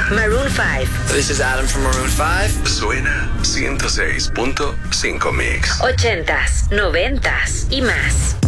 Maroon 5. This is Adam from Maroon 5. Suena 106.5 Mix. 80s, 90s y más.